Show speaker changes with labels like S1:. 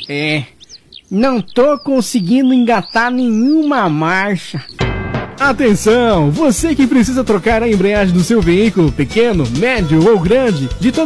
S1: Não tô conseguindo engatar nenhuma marcha.
S2: Atenção, você que precisa trocar a embreagem do seu veículo, pequeno, médio ou grande, de